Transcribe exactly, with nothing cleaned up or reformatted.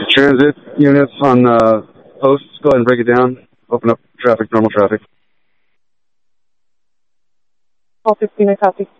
transit units on uh, posts, go ahead and break it down. Open up traffic, normal traffic. All fifteen, I copy.